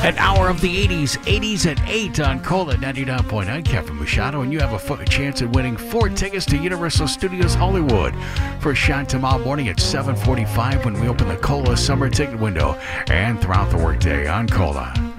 An hour of the 80s at 8 on Cola 99.9. Kevin Machado, and you have a chance at winning 4 tickets to Universal Studios Hollywood for a shot tomorrow morning at 7:45 when we open the Cola Summer Ticket window and throughout the workday on Cola.